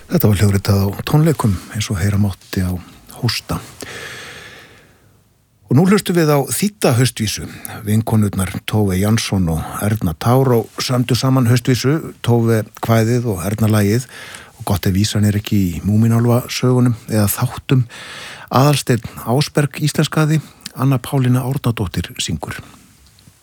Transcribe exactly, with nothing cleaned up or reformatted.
Þetta var hljóðritað á tónleikum eins og heyra mátti á Hósta. Og nú hlustum við á þýdda haustvísu. Vinkonurnar Tove Jansson og Erna Táró sömdu saman haustvísu, Tove kvæðið og Erna lagið, og gott ef vísan er ekki í Múmínálfa sögunum eða þáttum. Aðalsteinn Ásberg íslenskaði, Anna Pálína Árnadóttir syngur.